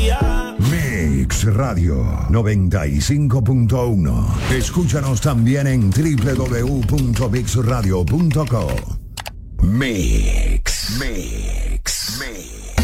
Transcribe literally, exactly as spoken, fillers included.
día. Mix Radio noventa y cinco punto uno. Escúchanos también en doble u doble u doble u punto mix radio punto com. Mix, Mix, Mix.